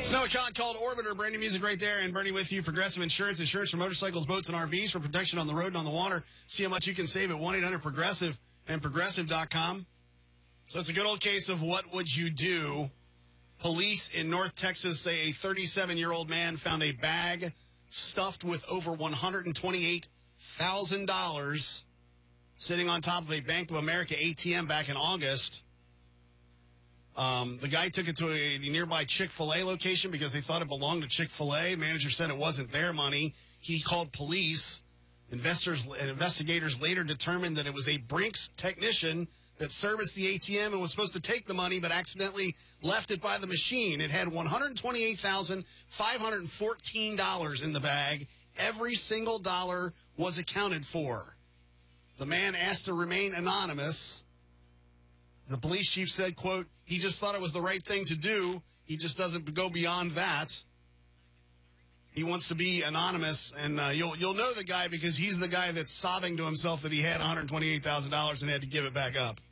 Snow Con called Orbiter. Brand new music right there. And Bernie with you. Progressive Insurance. Insurance for motorcycles, boats, and RVs for protection on the road and on the water. See how much you can save at 1-800-PROGRESSIVE and Progressive.com. So it's a good old case of what would you do. Police in North Texas say a 37-year-old man found a bag stuffed with over $128,000 sitting on top of a Bank of America ATM back in August. The guy took it to the nearby Chick-fil-A location because they thought it belonged to Chick-fil-A. Manager said it wasn't their money. He called police. Investigators later determined that it was a Brinks technician that serviced the ATM and was supposed to take the money but accidentally left it by the machine. It had $128,514 in the bag. Every single dollar was accounted for. The man asked to remain anonymous. The police chief said, quote, he just thought it was the right thing to do. He just doesn't go beyond that. He wants to be anonymous, and you'll know the guy because he's the guy that's sobbing to himself that he had $128,000 and had to give it back up.